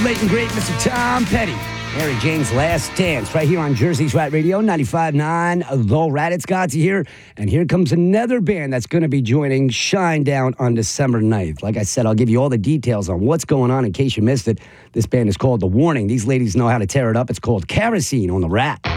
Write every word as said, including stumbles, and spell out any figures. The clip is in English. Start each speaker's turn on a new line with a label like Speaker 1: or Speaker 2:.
Speaker 1: Late and great Mister Tom Petty. Mary Jane's Last Dance right here on Jersey's Rat Radio, ninety-five point nine The Rat. It's Godsey here. And here comes another band that's going to be joining Shinedown on December ninth. Like I said, I'll give you all the details on what's going on in case you missed it. This band is called The Warning. These ladies know how to tear it up. It's called Kerosene on The Rat.